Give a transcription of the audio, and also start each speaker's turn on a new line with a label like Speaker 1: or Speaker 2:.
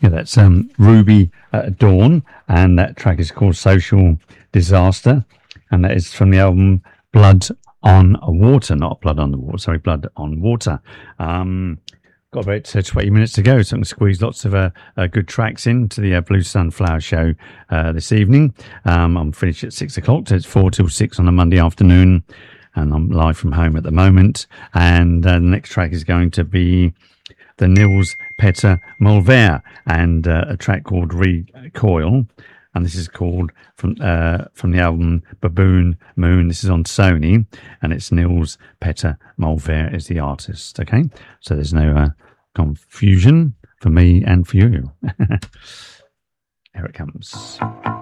Speaker 1: Yeah, that's Ruby Dawn, and that track is called Social Disaster, and that is from the album Blood on Water, not Blood on the Water, sorry, Blood on Water. Got about 20 minutes to go, so I'm going to squeeze lots of good tracks into the Blue Sunflower Show this evening. I'm finished at 6 o'clock, so it's 4 till 6 on a Monday afternoon, and I'm live from home at the moment. And the next track is going to be the Nils Petter Molvær, and a track called Recoil, and this is called from the album Baboon Moon. This is on Sony, and it's Nils Petter Molvær is the artist. Okay, so there's no confusion for me and for you. Here it comes.